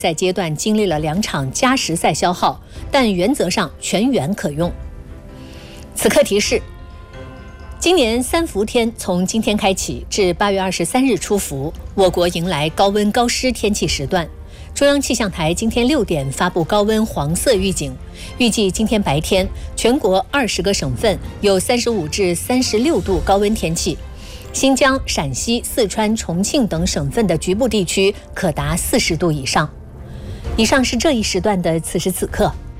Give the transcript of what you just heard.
在阶段经历了2场加时赛消耗，但原则上全员可用。此刻提示：今年3伏天从今天开启至8月23日出伏，我国迎来高温高湿天气时段。中央气象台今天6点发布高温黄色预警，预计今天白天全国20个省份有35至36度高温天气，新疆、陕西、四川、重庆等省份的局部地区可达40度以上。以上是这一时段的此时此刻。